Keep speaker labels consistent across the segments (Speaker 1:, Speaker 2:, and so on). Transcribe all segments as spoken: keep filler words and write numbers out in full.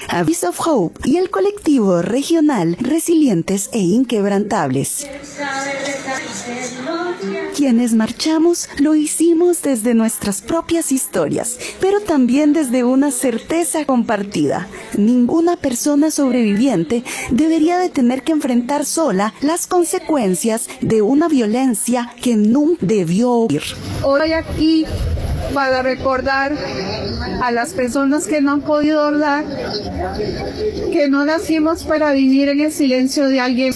Speaker 1: Abyss of Hope y el colectivo regional Resilientes e Inquebrantables. Quienes marchamos lo hicimos desde nuestras propias historias, pero también desde una certeza compartida. Ninguna persona sobreviviente debería de tener que enfrentar sola las consecuencias de una violencia que nunca debió ocurrir.
Speaker 2: Hoy aquí para recordar a las personas que no han podido hablar que no nacimos para vivir en el silencio de alguien,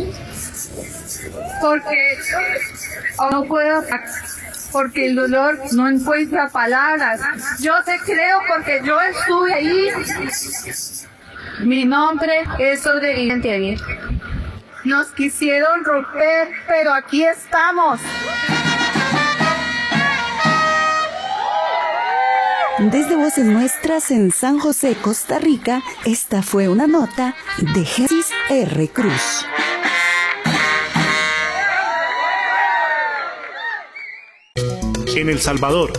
Speaker 2: porque no puedo, porque el dolor no encuentra palabras. Yo te creo porque yo estuve ahí. Mi nombre es sobreviviente. Nos quisieron romper, pero aquí estamos.
Speaker 1: Desde Voces Nuestras en San José, Costa Rica, esta fue una nota de Génesis R. Cruz.
Speaker 3: En El Salvador.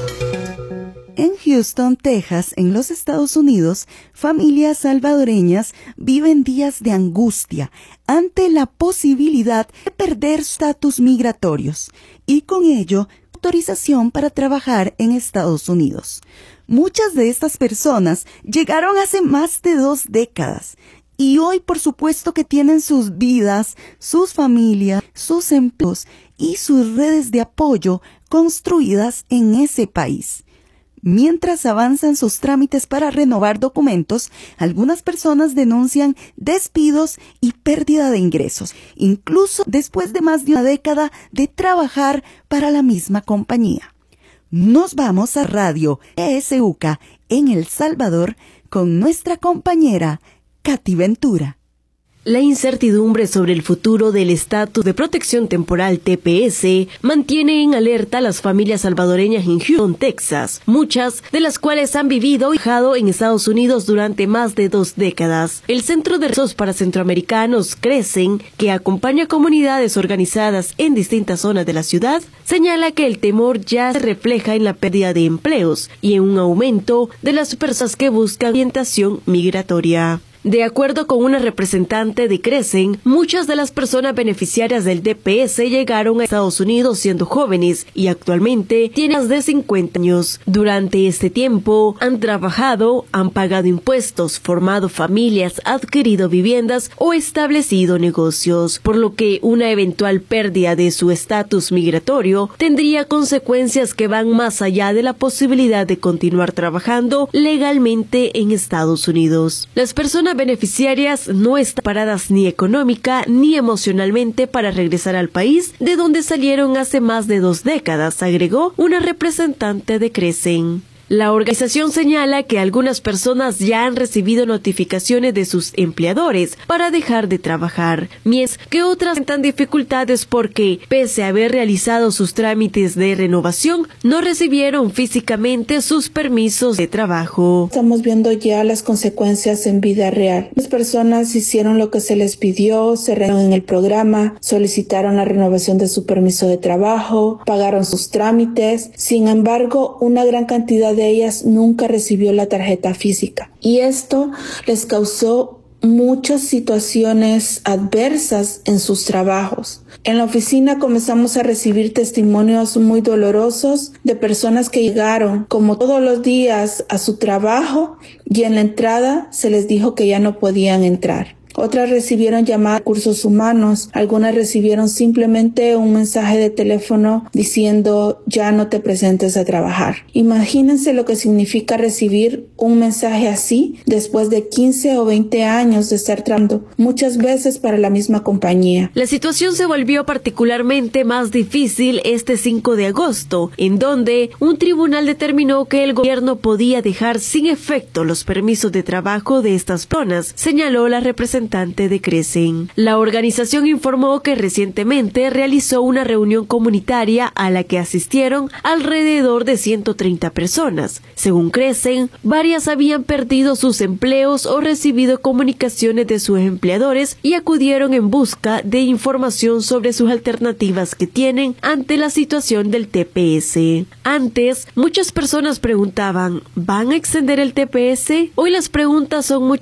Speaker 1: En Houston, Texas, en los Estados Unidos, familias salvadoreñas viven días de angustia ante la posibilidad de perder estatus migratorios y con ello autorización para trabajar en Estados Unidos. Muchas de estas personas llegaron hace más de dos décadas y hoy por supuesto que tienen sus vidas, sus familias, sus empleos y sus redes de apoyo construidas en ese país. Mientras avanzan sus trámites para renovar documentos, algunas personas denuncian despidos y pérdida de ingresos, incluso después de más de una década de trabajar para la misma compañía. Nos vamos a Radio E S U C A en El Salvador con nuestra compañera Katy Ventura.
Speaker 4: La incertidumbre sobre el futuro del estatus de protección temporal T P S mantiene en alerta a las familias salvadoreñas en Houston, Texas, muchas de las cuales han vivido y trabajado en Estados Unidos durante más de dos décadas. El Centro de Recursos para Centroamericanos Crecen, que acompaña comunidades organizadas en distintas zonas de la ciudad, señala que el temor ya se refleja en la pérdida de empleos y en un aumento de las personas que buscan orientación migratoria. De acuerdo con una representante de Crecen, muchas de las personas beneficiarias del T P S llegaron a Estados Unidos siendo jóvenes y actualmente tienen más de cincuenta años. Durante este tiempo han trabajado, han pagado impuestos, formado familias, adquirido viviendas o establecido negocios, por lo que una eventual pérdida de su estatus migratorio tendría consecuencias que van más allá de la posibilidad de continuar trabajando legalmente en Estados Unidos. Las personas beneficiarias no están preparadas ni económica ni emocionalmente para regresar al país de donde salieron hace más de dos décadas, agregó una representante de Crecen. La organización señala que algunas personas ya han recibido notificaciones de sus empleadores para dejar de trabajar, mientras que otras presentan dificultades porque, pese a haber realizado sus trámites de renovación, no recibieron físicamente sus permisos de trabajo.
Speaker 5: Estamos viendo ya las consecuencias en vida real. Las personas hicieron lo que se les pidió, se reunieron en el programa, solicitaron la renovación de su permiso de trabajo, pagaron sus trámites. Sin embargo, una gran cantidad de ellas nunca recibió la tarjeta física y esto les causó muchas situaciones adversas en sus trabajos. En la oficina comenzamos a recibir testimonios muy dolorosos de personas que llegaron como todos los días a su trabajo y en la entrada se les dijo que ya no podían entrar. Otras recibieron llamadas de recursos humanos, algunas recibieron simplemente un mensaje de teléfono diciendo ya no te presentes a trabajar. Imagínense lo que significa recibir un mensaje así después de quince o veinte años de estar trabajando, muchas veces para la misma compañía.
Speaker 4: La situación se volvió particularmente más difícil este cinco de agosto, en donde un tribunal determinó que el gobierno podía dejar sin efecto los permisos de trabajo de estas personas, señaló la representante de Crecen. La organización informó que recientemente realizó una reunión comunitaria a la que asistieron alrededor de ciento treinta personas. Según Crecen, varias habían perdido sus empleos o recibido comunicaciones de sus empleadores y acudieron en busca de información sobre sus alternativas que tienen ante la situación del T P S. Antes, muchas personas preguntaban, ¿van a extender el T P S? Hoy las preguntas son mucho